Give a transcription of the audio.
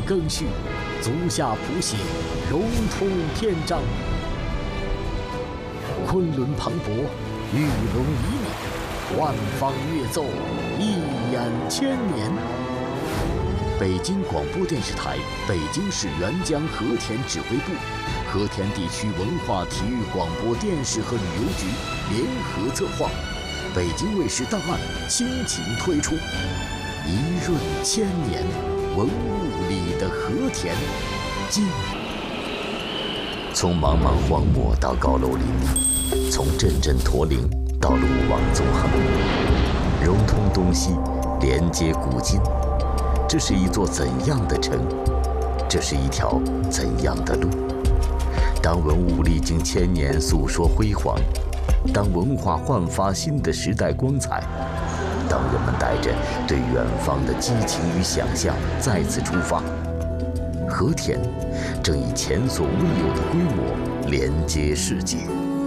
更续，足下谱写，荣图篇章。昆仑磅礴，玉龙旖旎，万方乐奏，一眼千年。北京广播电视台北京市沅江和田指挥部、和田地区文化体育广播电视和旅游局联合策划，北京卫视档案倾情推出一闰千年文物里的和田。从茫茫荒漠到高楼林立，从阵阵驼铃到路网纵横，融通东西，连接古今。这是一座怎样的城？这是一条怎样的路？当文物历经千年，诉说辉煌；当文化焕发新的时代光彩；当人们带着对远方的激情与想象再次出发，和田正以前所未有的规模连接世界。